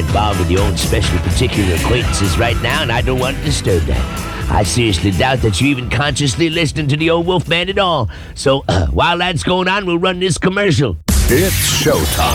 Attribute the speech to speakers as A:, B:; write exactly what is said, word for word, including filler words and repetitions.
A: involved with your own special particular acquaintances right now, and I don't want to disturb that. I seriously doubt that you're even consciously listening to the old Wolfman at all. So uh, while that's going on, we'll run this commercial.
B: It's showtime.